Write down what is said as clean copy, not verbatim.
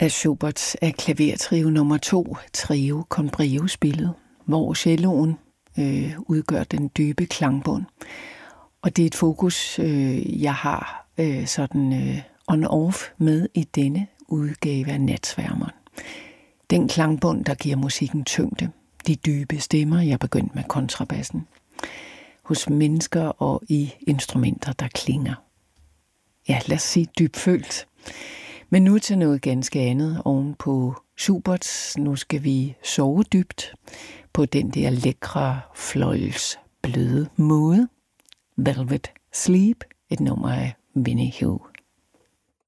af Schuberts af klavertrio nummer 2, Trio con Brio spillet, hvor celloen udgør den dybe klangbund. Og det er et fokus, jeg har sådan on-off med i denne udgave af Natsværmeren. Den klangbund, der giver musikken tyngde. De dybe stemmer, jeg begyndte med kontrabassen. Hos mennesker og i instrumenter, der klinger. Ja, lad os sige dybfølt. Men nu til noget ganske andet oven på Schuberts. Nu skal vi sove dybt på den der lækre, fløjls bløde måde. Velvet Sleep, et nummer af Winnie Hugh.